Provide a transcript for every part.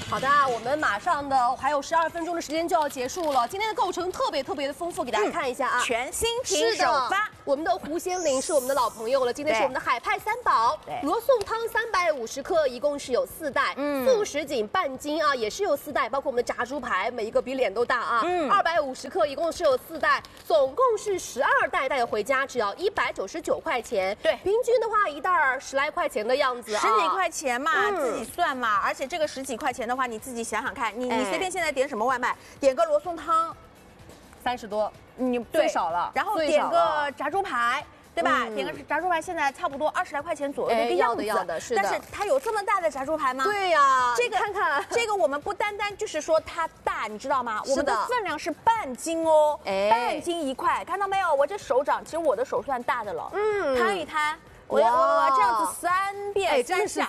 好的，我们马上的还有12分钟的时间就要结束了。今天的构成特别的丰富，给大家看一下啊， 全新品首发。 我们的胡仙林是我们的老朋友了，今天是我们的海派三宝，罗宋汤350克，一共是有4袋，素什锦半斤啊，也是有4袋，包括我们的炸猪排，每一个比脸都大啊，250克，一共是有4袋，总共是12袋，带回家只要199块钱，对，平均的话一袋10来块钱的样子啊 ，10几块钱嘛，自己算嘛，而且这个10几块钱的话，你自己想想看，你随便现在点什么外卖，点个罗宋汤 ，30多， 你最少了， 然后点个炸猪排。对吧？点个炸猪排现在差不多20来块钱左右的一个样子， 要的，是的。 但是它有这么大的炸猪排吗？ 对呀， 这个看看， 这个我们不单单就是说它大，你知道吗？我们的分量是半斤哦，半斤1块，看到没有？我这手掌，其实我的手算大的了，摊一摊。我这样子3遍， 真的是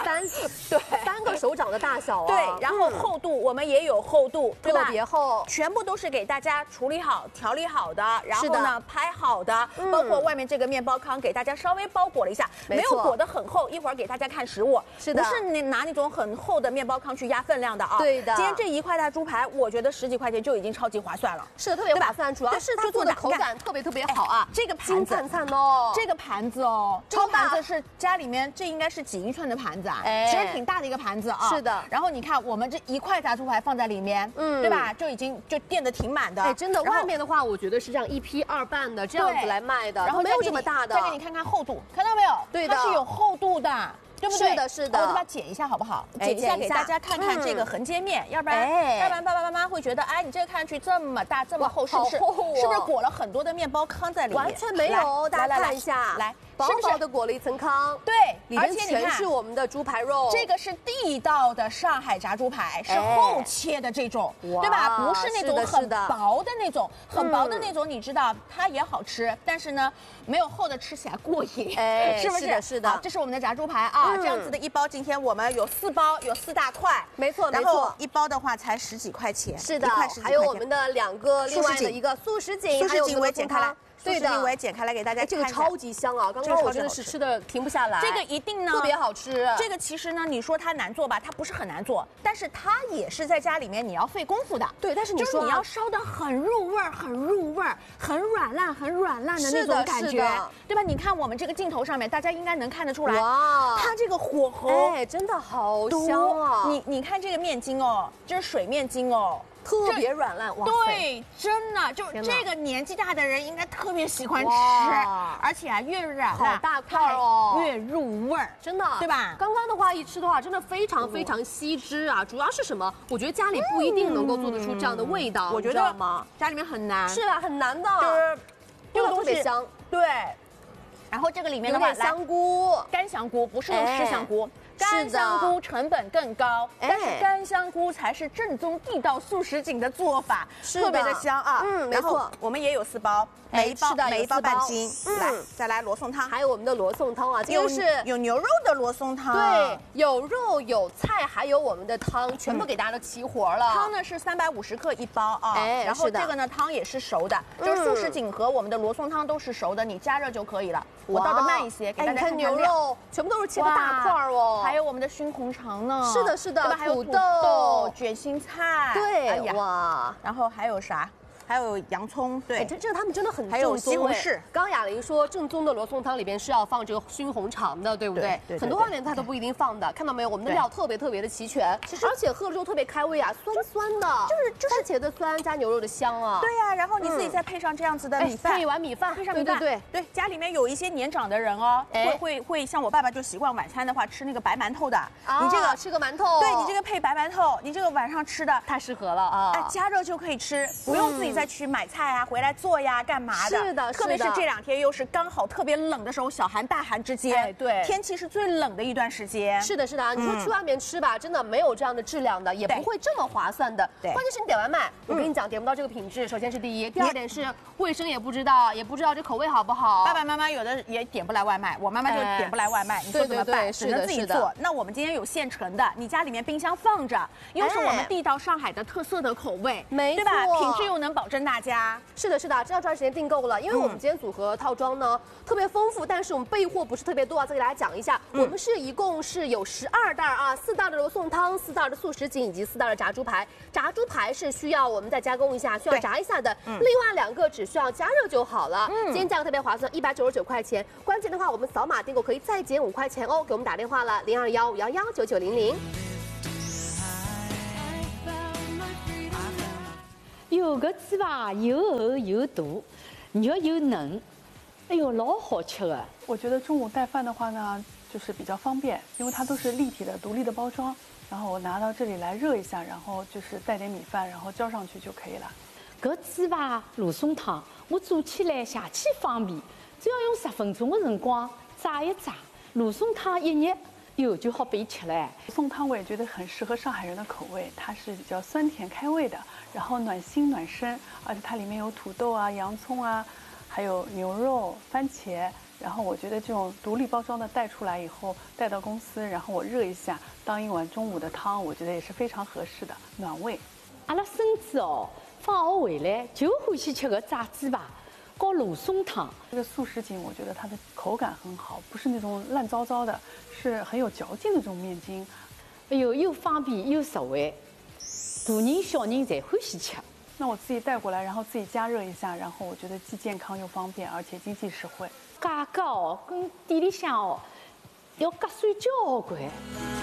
3个手掌的大小啊！ 对，然后厚度我们也有厚度，对吧？ 特别厚， 全部都是给大家处理好、调理好的，然后呢拍好的，包括外面这个面包糠给大家稍微包裹了一下，没有裹得很厚，一会儿给大家看实物， 是的， 不是你拿那种很厚的面包糠去压分量的啊。 对的， 今天这1块大猪排，我觉得10几块钱就已经超级划算了， 是的，特别划算，主要是它做的口感特别好啊。 这个盘子， 灿哦， 这个盘子哦，超大。这是家里面，这应该是几英寸的盘子啊？其实挺大的一个盘子啊。 是的。 然后你看，我们这1块炸猪排放在里面，对吧？就已经垫得挺满的。 哎，真的，外面的话，我觉得是这样1批2半的这样子来卖的，然后没有这么大的。 再给你看看厚度，看到没有？对的，它是有厚度的。对不对？ 是的。 我就把它剪一下好不好？剪一下给大家看看这个横截面，要不然爸爸妈妈会觉得，哎，你这个看上去这么大这么厚，是不是？是不是裹了很多的面包糠在里面？ 完全没有，大家看一下， 来， 薄薄的裹了一层糠， 对， 里面全是我们的猪排肉。 这个是地道的上海炸猪排，是厚切的这种，对吧？不是那种很薄的那种，很薄的那种，你知道它也好吃，但是呢，没有厚的吃起来过瘾，是不是？ 是的。 这是我们的炸猪排啊。这样子的一包，今天我们有4包，有4大块， 没错。 然后一包的话才10几块钱， 是的。还有我们的2个，另外的一个素什锦， 我也剪开来，对的，我也剪开来给大家看。 这个超级香啊！刚刚我真的是吃的停不下来。 这个一定呢特别好吃。 这个其实呢，你说它难做吧，它不是很难做，但是它也是在家里面你要费功夫的。 对，但是你说你要烧得很入味儿，很软烂的那种感觉，对吧？你看我们这个镜头上面，大家应该能看得出来，哇，它这个火候， 哎，真的好香啊！ 你看这个面筋哦，这是水面筋哦。 特别软烂，哇！ 对，真的就这个年纪大的人应该特别喜欢吃，而且啊越软好大块哦， 越入味儿， 真的， 对吧？ 刚刚的话一吃的话，真的非常吸汁啊！主要是什么？我觉得家里不一定能够做得出这样的味道， 我觉得吗？家里面很难， 是啊，很难的， 就是这个特别香， 对。然后这个里面的话， 香菇， 干香菇不是那种湿香菇。干香菇成本更高，但是干香菇才是正宗地道素什锦的做法，特别的香啊。 没错， 我们也有4包，每一包半斤。来，再来罗宋汤， 还有我们的罗宋汤啊，这个是有牛肉的罗宋汤， 对，有肉有菜，还有我们的汤，全部给大家都齐活了。 汤呢是350克1包啊，然后这个呢汤也是熟的，就是素什锦和我们的罗宋汤都是熟的，你加热就可以了。我倒的慢一些，给大家看牛肉，全部都是切的大块哦。 还有我们的熏红肠呢， 是的， 还有土豆、卷心菜， 对，哇， 然后还有啥？还有洋葱，对， 这个他们真的很正宗。 还有西红柿。 刚雅玲说，正宗的罗宋汤里边是要放这个熏红肠的，对不对？对。很多外面它都不一定放的，看到没有？我们的料特别的齐全，而且喝了之后特别开胃啊，酸的，就是番茄的酸加牛肉的香啊。 对呀，然后你自己再配上这样子的米饭， 配一碗米饭， 配上米饭，对，家里面有一些年长的人哦，会像我爸爸就习惯晚餐的话吃那个白馒头的， 你这个吃个馒头， 对你这个配白馒头，你这个晚上吃的太适合了啊！ 哎，加热就可以吃，不用自己再去买菜啊，回来做呀，干嘛的？ 是的， 特别是这2天又是刚好特别冷的时候，小寒大寒之间， 对， 天气是最冷的一段时间。 是的，你说去外面吃吧，真的没有这样的质量的，也不会这么划算的。关键是你点外卖，我跟你讲，点不到这个品质，首先是第一，第2点是卫生也不知道这口味好不好。 爸爸妈妈有的也点不来外卖，我妈妈就点不来外卖，你说怎么办？只能自己做。那我们今天有现成的，你家里面冰箱放着，又是我们地道上海的特色的口味， 没错， 对吧？品质又能保证大家。 是的，是的，这要抓紧时间订购了，因为我们今天组合套装呢特别丰富，但是我们备货不是特别多啊，再给大家讲一下，我们一共是有12袋啊，4袋的罗宋汤，4袋的素什锦以及4袋的炸猪排。炸猪排是需要我们再加工一下，需要炸一下的，另外2个只需要加热就好了。今天价格特别划算，199块钱。关键的话，我们扫码订购可以再减5块钱哦，给我们打电话了，021-511-9900。 有个鸡吧，又厚又大，肉又嫩，哎呦，老好吃的。 我觉得中午带饭的话呢，就是比较方便，因为它都是立体的、独立的包装。然后我拿到这里来热一下，然后就是带点米饭，然后浇上去就可以了。 搿鸡吧罗宋汤，我做起来下去方便，只要用10分钟的辰光炸一炸，罗宋汤一热，哟就好备吃了。 罗宋汤我也觉得很适合上海人的口味，它是比较酸甜开胃的，然后暖心暖身，而且它里面有土豆啊、洋葱啊，还有牛肉、番茄。然后我觉得这种独立包装的带出来以后，带到公司，然后我热一下，当一碗中午的汤，我觉得也是非常合适的，暖胃。 阿拉孙子哦，放学回来就欢喜吃个炸鸡排，和罗宋汤。 这个素什锦，我觉得它的口感很好，不是那种烂糟糟的，是很有嚼劲的这种面筋。 哎呦，又方便又实惠，大人小人侪欢喜吃。 那我自己带过来，然后自己加热一下，然后我觉得既健康又方便，而且经济实惠。 价格哦，跟店里向哦要合算交关。